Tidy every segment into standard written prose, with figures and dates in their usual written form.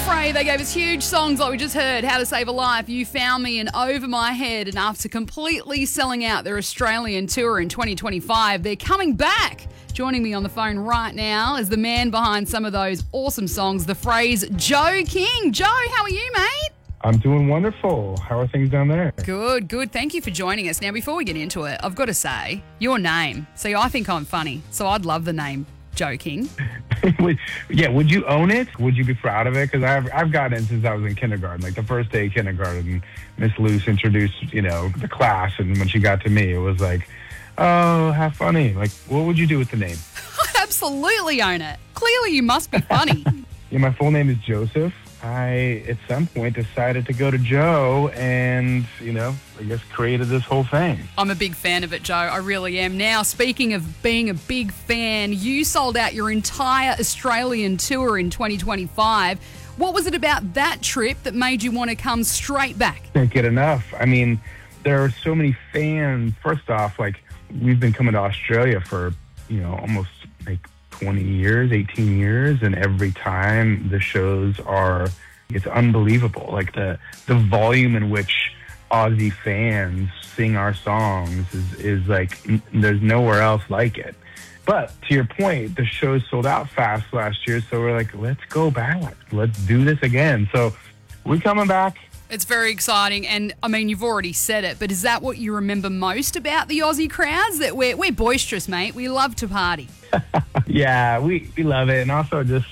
Fray, they gave us huge songs like we just heard, How to Save a Life, You Found Me, and Over My Head. And after completely selling out their Australian tour in 2025, they're coming back. Joining me on the phone right now is the man behind some of those awesome songs, The Fray's Joe King. Joe, how are you, mate? I'm doing wonderful. How are things down there? Good, good. Thank you for joining us. Now, before we get into it, I've got to say, your name. See, I think I'm funny, so I'd love the name Joe King. Yeah, would you own it? Would you be proud of it? Because I've gotten it since I was in kindergarten. Like the first day of kindergarten, Miss Luce introduced, the class, and when she got to me, it was like, oh, how funny. Like, what would you do with the name? I'd absolutely own it. Clearly, you must be funny. Yeah, my full name is Joseph. I, at some point, decided to go to Joe and, I guess created this whole thing. I'm a big fan of it, Joe. I really am. Now, speaking of being a big fan, you sold out your entire Australian tour in 2025. What was it about that trip that made you want to come straight back? Can't get enough. I mean, there are so many fans. First off, we've been coming to Australia for, almost 20 years, 18 years, and every time the shows it's unbelievable. Like the volume in which Aussie fans sing our songs is like, there's nowhere else like it. But to your point, the shows sold out fast last year, so we're like, let's go back. Let's do this again. So we're coming back. It's very exciting, and I mean, you've already said it, but is that what you remember most about the Aussie crowds? That we're boisterous, mate. We love to party. Yeah, we love it. And also just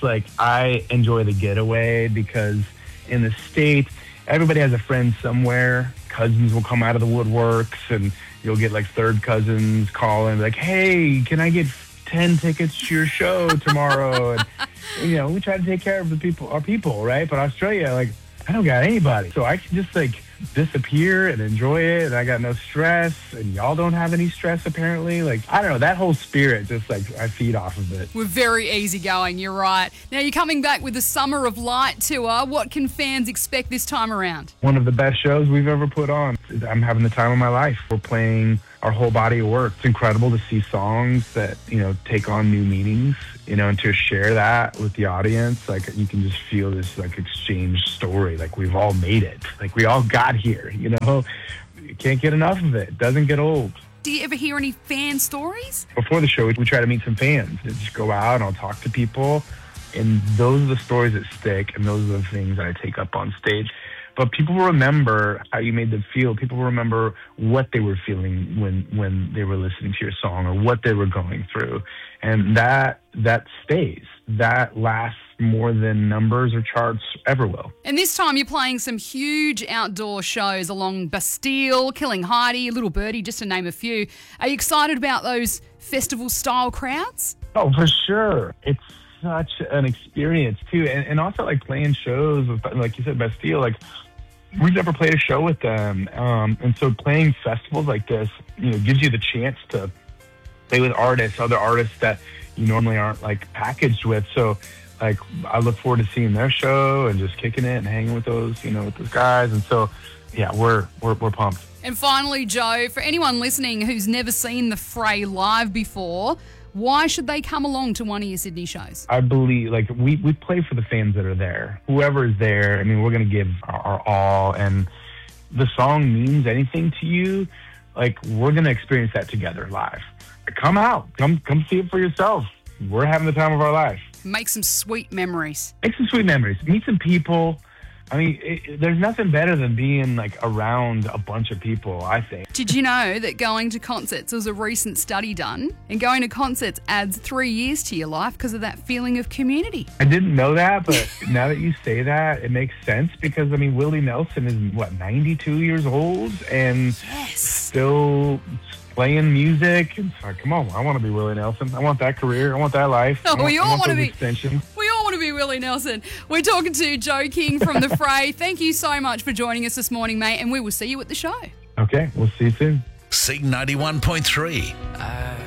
I enjoy the getaway because in the States, everybody has a friend somewhere. Cousins will come out of the woodworks and you'll get third cousins calling like, hey, can I get 10 tickets to your show tomorrow? And, we try to take care of our people, right? But Australia, I don't got anybody. So I can just disappear and enjoy it. And I got no stress and y'all don't have any stress apparently. I don't know, that whole spirit, just I feed off of it. We're very easygoing, you're right. Now you're coming back with the Summer of Light tour. What can fans expect this time around? One of the best shows we've ever put on. I'm having the time of my life. We're playing our whole body of work. It's incredible to see songs that, take on new meanings, and to share that with the audience. You can just feel this exchange story. We've all made it. We all got here, You can't get enough of it. It doesn't get old. Do you ever hear any fan stories? Before the show, we try to meet some fans. Just go out and I'll talk to people. And those are the stories that stick. And those are the things that I take up on stage. But people remember how you made them feel. People remember what they were feeling when they were listening to your song or what they were going through. And that stays. That lasts more than numbers or charts ever will. And this time you're playing some huge outdoor shows along Bastille, Killing Heidi, Little Birdie, just to name a few. Are you excited about those festival-style crowds? Oh, for sure. It's such an experience, too. And also, playing shows with, like you said, Bastille, we've never played a show with them. And so playing festivals like this, gives you the chance to play with other artists that you normally aren't packaged with. So I look forward to seeing their show and just kicking it and hanging with those, with those guys. And so, yeah, we're pumped. And finally, Joe, for anyone listening who's never seen The Fray live before, why should they come along to one of your Sydney shows? I believe, we play for the fans that are there. Whoever is there, we're going to give our all. And the song means anything to you, we're going to experience that together live. Come out. Come see it for yourself. We're having the time of our life. Make some sweet memories. Make some sweet memories. Meet some people. There's nothing better than being around a bunch of people, I think. Did you know that going to concerts, there was a recent study done, and going to concerts adds 3 years to your life because of that feeling of community? I didn't know that, but now that you say that, it makes sense because, Willie Nelson is, 92 years old and still playing music. And come on, I want to be Willie Nelson. I want that career. I want that life. Oh, we all want to be extensions. We all want to be Willie Nelson. We're talking to Joe King from The Fray. Thank you so much for joining us this morning, mate, and we will see you at the show. Okay, we'll see you soon. C91.3.